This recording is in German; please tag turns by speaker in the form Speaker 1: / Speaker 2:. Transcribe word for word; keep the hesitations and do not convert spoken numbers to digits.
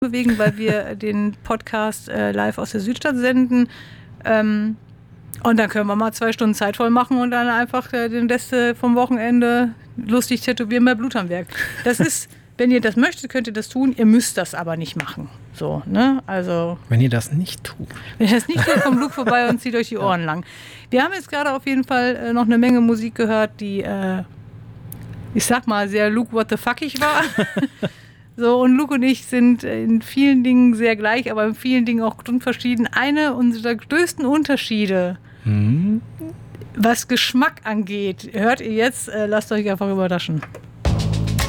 Speaker 1: bewegen, weil wir den Podcast äh, live aus der Südstadt senden. Ähm, und dann können wir mal zwei Stunden Zeit voll machen und dann einfach äh, den Rest äh, vom Wochenende lustig tätowieren bei Blut am Werk. Das ist, wenn ihr das möchtet, könnt ihr das tun. Ihr müsst das aber nicht machen. So, ne? Also,
Speaker 2: wenn ihr das nicht tut.
Speaker 1: Wenn ihr das nicht tut, kommt Luke vorbei und zieht euch die Ohren lang. Wir haben jetzt gerade auf jeden Fall äh, noch eine Menge Musik gehört, die, äh, ich sag mal, sehr Luke what the fuckig war. So, und Luke und ich sind in vielen Dingen sehr gleich, aber in vielen Dingen auch grundverschieden. Einer unserer größten Unterschiede, mhm. was Geschmack angeht, hört ihr jetzt, äh, lasst euch einfach überraschen.